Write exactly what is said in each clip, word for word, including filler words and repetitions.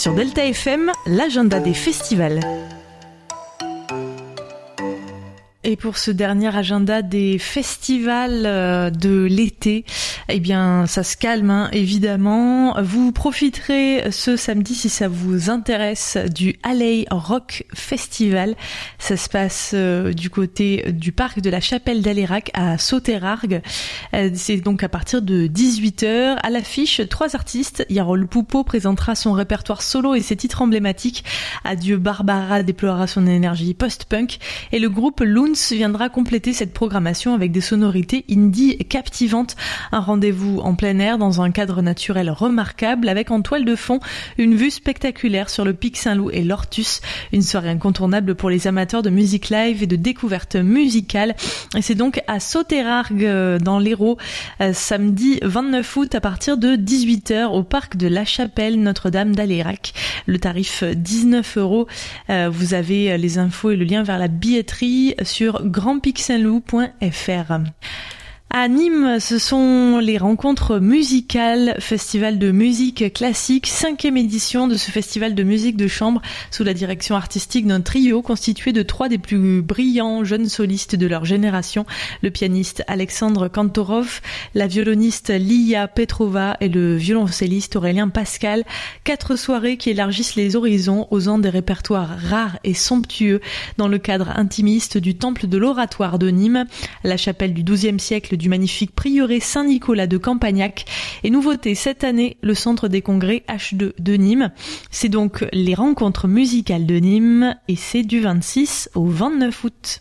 Sur Delta F M, l'agenda des festivals. Et pour ce dernier agenda des festivals de l'été, eh bien, ça se calme, hein, évidemment. Vous profiterez ce samedi, si ça vous intéresse, du Alley Rock Festival. Ça se passe euh, du côté du parc de la Chapelle d'Alérac à Sauterargues. Euh, c'est donc à partir de dix-huit heures. À l'affiche, trois artistes. Yarol Poupeau présentera son répertoire solo et ses titres emblématiques. Adieu Barbara déploiera son énergie post-punk. Et le groupe Loons viendra compléter cette programmation avec des sonorités indie captivantes. Un rendez-vous en plein air dans un cadre naturel remarquable avec en toile de fond une vue spectaculaire sur le pic Saint-Loup et l'Ortus. Une soirée incontournable pour les amateurs de musique live et de découverte musicale. Et c'est donc à Sauterargues dans l'Hérault, samedi vingt-neuf août à partir de dix-huit heures au parc de la Chapelle Notre-Dame d'Alérac. Le tarif dix-neuf euros. Vous avez les infos et le lien vers la billetterie sur grand pic saint loup point f r. À Nîmes, ce sont les rencontres musicales, festival de musique classique, cinquième édition de ce festival de musique de chambre sous la direction artistique d'un trio constitué de trois des plus brillants jeunes solistes de leur génération, le pianiste Alexandre Kantorov, la violoniste Liya Petrova et le violoncelliste Aurélien Pascal. Quatre soirées qui élargissent les horizons, osant des répertoires rares et somptueux dans le cadre intimiste du temple de l'Oratoire de Nîmes, la chapelle du douzième siècle du magnifique prieuré Saint-Nicolas de Campagnac. Et nouveauté cette année, le centre des congrès H deux de Nîmes. C'est donc les rencontres musicales de Nîmes et c'est du vingt-six au vingt-neuf août.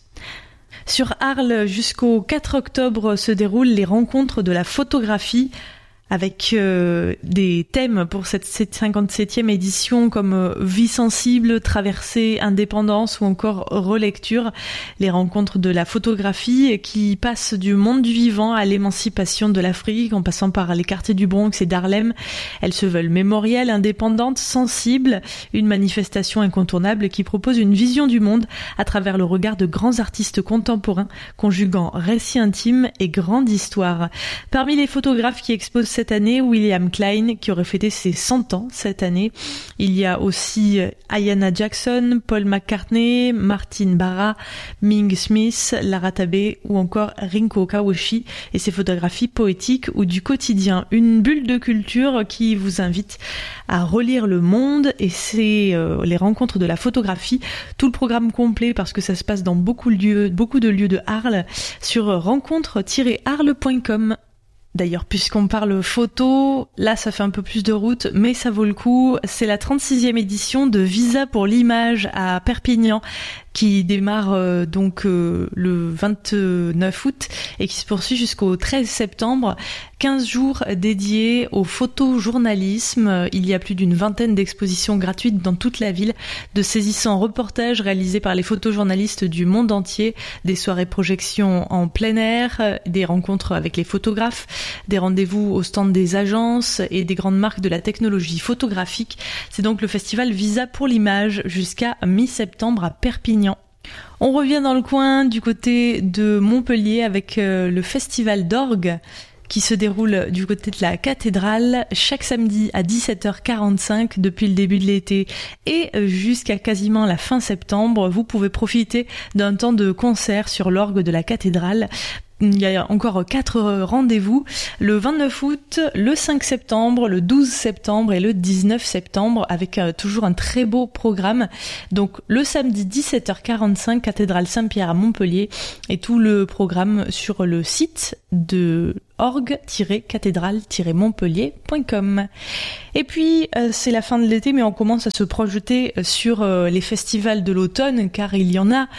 Sur Arles, jusqu'au quatre octobre se déroulent les rencontres de la photographie avec euh, des thèmes pour cette cinquante-septième édition comme euh, vie sensible, traversée, indépendance ou encore relecture. Les rencontres de la photographie qui passent du monde du vivant à l'émancipation de l'Afrique en passant par les quartiers du Bronx et d'Harlem. Elles se veulent mémorielles, indépendantes, sensibles, une manifestation incontournable qui propose une vision du monde à travers le regard de grands artistes contemporains conjuguant récit intime et grande histoire. Parmi les photographes qui exposent cette année, William Klein, qui aurait fêté ses cent ans cette année. Il y a aussi Ayanna Jackson, Paul McCartney, Martin Barra, Ming Smith, Lara Tabé ou encore Rinko Kawashi et ses photographies poétiques ou du quotidien. Une bulle de culture qui vous invite à relire le monde et c'est euh, les rencontres de la photographie. Tout le programme complet parce que ça se passe dans beaucoup de lieux, beaucoup de lieux de Arles sur rencontre tiret arles point com. D'ailleurs, puisqu'on parle photo, là ça fait un peu plus de route, mais ça vaut le coup. C'est la trente-sixième édition de Visa pour l'image à Perpignan qui démarre euh, donc euh, le vingt-neuf août et qui se poursuit jusqu'au treize septembre. quinze jours dédiés au photojournalisme. Il y a plus d'une vingtaine d'expositions gratuites dans toute la ville, de saisissants reportages réalisés par les photojournalistes du monde entier, des soirées projections en plein air, des rencontres avec les photographes, des rendez-vous au stand des agences et des grandes marques de la technologie photographique. C'est donc le festival Visa pour l'image jusqu'à mi-septembre à Perpignan. On revient dans le coin du côté de Montpellier avec euh, le festival d'orgue qui se déroule du côté de la cathédrale chaque samedi à dix-sept heures quarante-cinq depuis le début de l'été et jusqu'à quasiment la fin septembre. Vous pouvez profiter d'un temps de concert sur l'orgue de la cathédrale. Il y a encore quatre rendez-vous, le vingt-neuf août, le cinq septembre, le douze septembre et le dix-neuf septembre avec euh, toujours un très beau programme. Donc le samedi dix-sept heures quarante-cinq, cathédrale Saint-Pierre à Montpellier et tout le programme sur le site de orgue tiret cathédrale tiret montpellier point com. Et puis euh, c'est la fin de l'été mais on commence à se projeter sur euh, les festivals de l'automne car il y en a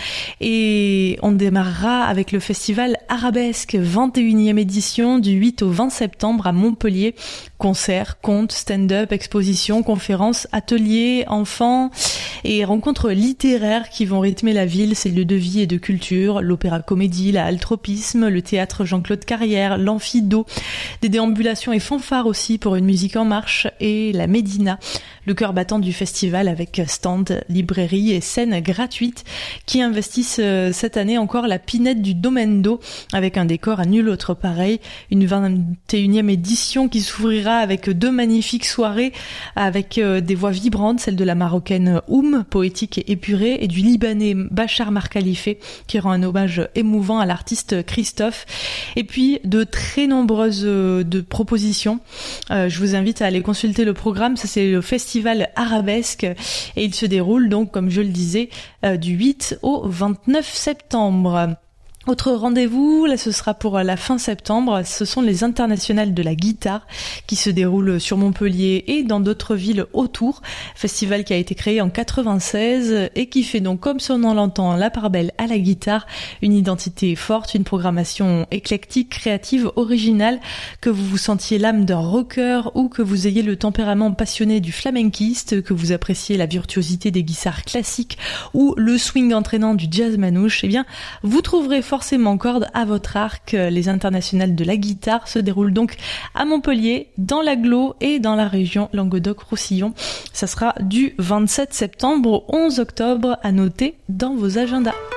et on démarrera avec le festival Arabesque, vingt et unième édition du huit au vingt septembre à Montpellier. Concerts, contes, stand-up, expositions, conférences, ateliers, enfants et rencontres littéraires qui vont rythmer la ville, ses lieux de vie et de culture, l'opéra comédie, la altropisme, le théâtre Jean-Claude Carrière, l'amphido, des déambulations et fanfares aussi pour une musique en marche et la Médina, le cœur battant du festival avec stand, librairie et scènes gratuites qui investissent cette année encore la pinette du Domaine d'eau avec un décor à nul autre pareil. Une vingt et unième édition qui s'ouvrira avec deux magnifiques soirées avec des voix vibrantes, celle de la marocaine Oum, poétique et épurée, et du libanais Bachar Markhalife qui rend un hommage émouvant à l'artiste Christophe. Et puis de très nombreuses de propositions. Euh, je vous invite à aller consulter le programme. Ça, c'est le festival Arabesque et il se déroule donc, comme je le disais, euh, du huit au vingt-neuf septembre. Autre rendez-vous, là ce sera pour la fin septembre, ce sont les internationales de la guitare qui se déroulent sur Montpellier et dans d'autres villes autour. Festival qui a été créé en quatre-vingt-seize et qui fait donc, comme son nom l'entend, la part belle à la guitare, une identité forte, une programmation éclectique, créative, originale, que vous vous sentiez l'âme d'un rocker ou que vous ayez le tempérament passionné du flamenquiste, que vous appréciez la virtuosité des guitares classiques ou le swing entraînant du jazz manouche, eh bien vous trouverez forcément corde à votre arc. Les internationales de la guitare se déroulent donc à Montpellier, dans l'agglo et dans la région Languedoc-Roussillon. Ça sera du vingt-sept septembre au onze octobre, à noter dans vos agendas.